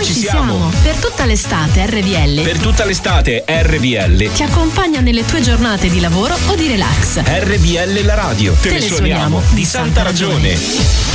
ci siamo. Per tutta l'estate RVL ti accompagna nelle tue giornate di lavoro o di relax. RVL la radio. Te ne suoniamo di santa ragione.